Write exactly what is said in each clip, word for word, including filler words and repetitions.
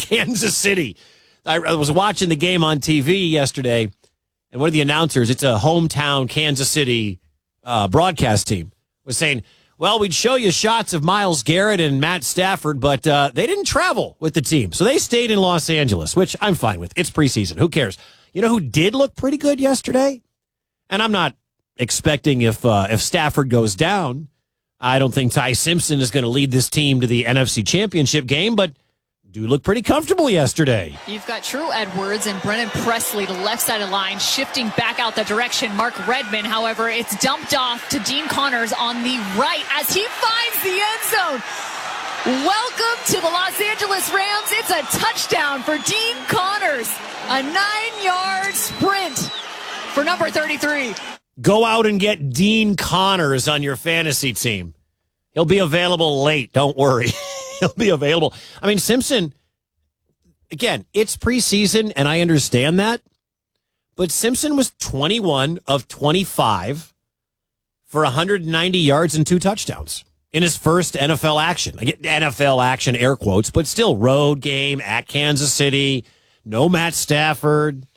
Kansas City. I, I was watching the game on T V yesterday, and one of the announcers, it's a hometown Kansas City uh, broadcast team, was saying, well, we'd show you shots of Myles Garrett and Matt Stafford, but uh, they didn't travel with the team. So they stayed in Los Angeles, which I'm fine with. It's preseason. Who cares? You know who did look pretty good yesterday? And I'm not expecting if uh, if Stafford goes down, I don't think Ty Simpson is going to lead this team to the N F C Championship game, but do look pretty comfortable yesterday. You've got True Edwards and Brennan Presley to left side of line, shifting back out the direction. Mark Redmond, however, it's dumped off to Dean Connors on the right as he finds the end zone. Welcome to the Los Angeles Rams. It's a touchdown for Dean Connors. A nine-yard sprint for number thirty-three. Go out and get Dean Connors on your fantasy team. He'll be available late. Don't worry. He'll be available. I mean, Simpson, again, it's preseason, and I understand that. But Simpson was twenty-one of twenty-five for one hundred ninety yards and two touchdowns in his first N F L action. I get N F L action, air quotes, but still road game at Kansas City. No Matt Stafford.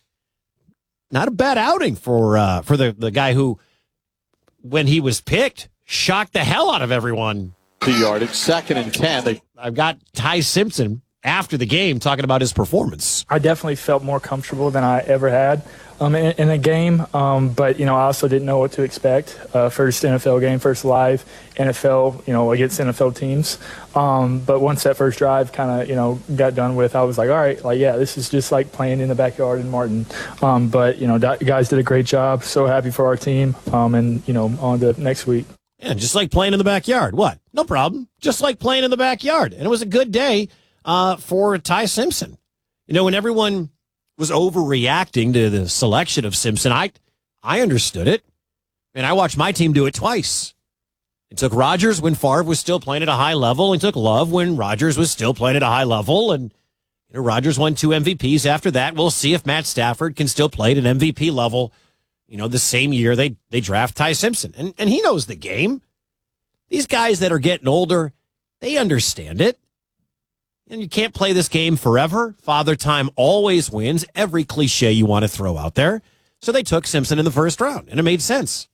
Not a bad outing for uh, for the, the guy who, when he was picked, shocked the hell out of everyone. Two yardage, second and ten. They- I've got Ty Simpson after the game talking about his performance. I definitely felt more comfortable than I ever had um, in, in a game, um, but, you know, I also didn't know what to expect. Uh, first N F L game, first live N F L, you know, against N F L teams. Um, but once that first drive kind of, you know, got done with, I was like, all right, like, yeah, this is just like playing in the backyard in Martin. Um, but, you know, guys did a great job. So happy for our team. Um, and, you know, on to next week. Yeah, just like playing in the backyard. What? No problem. Just like playing in the backyard. And it was a good day uh, for Ty Simpson. You know, when everyone was overreacting to the selection of Simpson, I I understood it. And I watched my team do it twice. It took Rodgers when Favre was still playing at a high level, and took Love when Rodgers was still playing at a high level. And you know, Rodgers won two M V Ps after that. We'll see if Matt Stafford can still play at an M V P level. You know, the same year they, they draft Ty Simpson. And, and he knows the game. These guys that are getting older, they understand it. And you can't play this game forever. Father Time always wins. Every cliche you want to throw out there. So they took Simpson in the first round, and it made sense.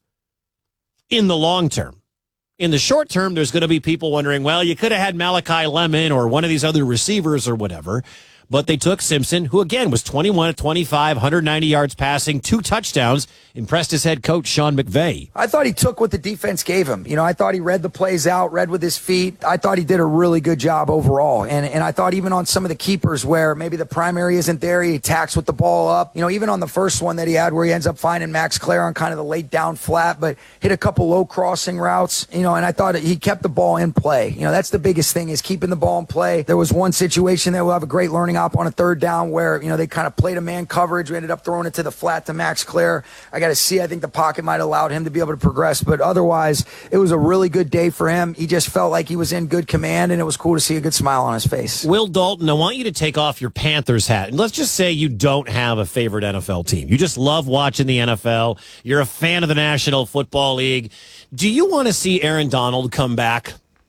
In the long term. In the short term, there's going to be people wondering, well, you could have had Malachi Lemon or one of these other receivers or whatever. But they took Simpson, who, again, was twenty-one of twenty-five, one hundred ninety yards passing, two touchdowns, impressed his head coach, Sean McVay. I thought he took what the defense gave him. You know, I thought he read the plays out, read with his feet. I thought he did a really good job overall. And and I thought even on some of the keepers where maybe the primary isn't there, he attacks with the ball up. You know, even on the first one that he had where he ends up finding Max Clare on kind of the late down flat, but hit a couple low crossing routes, you know, and I thought he kept the ball in play. You know, that's the biggest thing is keeping the ball in play. There was one situation that we'll have a great learning op on a third down where, you know, they kind of played a man coverage. We ended up throwing it to the flat to Max Clare. I got to see, I think the pocket might have allowed him to be able to progress, but otherwise it was a really good day for him. He just felt like he was in good command, and it was cool to see a good smile on his face. Will Dalton, I want you to take off your Panthers hat, and let's just say you don't have a favorite N F L team. You just love watching the N F L. You're a fan of the National Football League. Do you want to see Aaron Donald come back?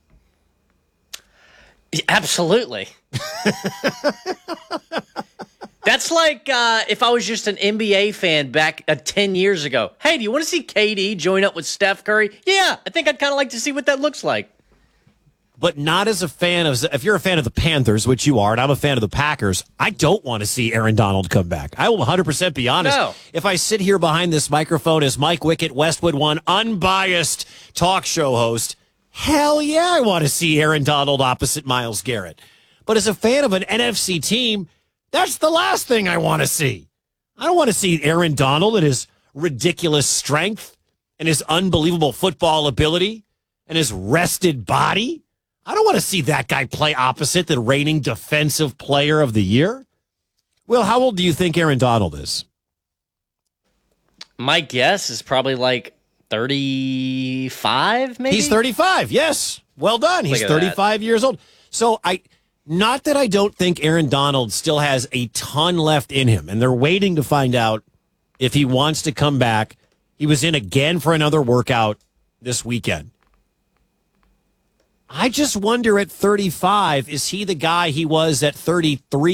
Absolutely. That's like uh, if I was just an N B A fan back uh, ten years ago. Hey, do you want to see K D join up with Steph Curry? Yeah, I think I'd kind of like to see what that looks like. But not as a fan of, if you're a fan of the Panthers, which you are, and I'm a fan of the Packers, I don't want to see Aaron Donald come back. I will one hundred percent be honest. No. If I sit here behind this microphone as Mike Wickett, Westwood One, unbiased talk show host, hell yeah, I want to see Aaron Donald opposite Myles Garrett. But as a fan of an N F C team, that's the last thing I want to see. I don't want to see Aaron Donald and his ridiculous strength and his unbelievable football ability and his rested body. I don't want to see that guy play opposite the reigning defensive player of the year. Will, how old do you think Aaron Donald is? My guess is probably like thirty-five, maybe? He's thirty-five, yes. Well done. He's thirty-five years old. So I... Not that I don't think Aaron Donald still has a ton left in him, and they're waiting to find out if he wants to come back. He was in again for another workout this weekend. I just wonder at thirty-five, is he the guy he was at thirty-three?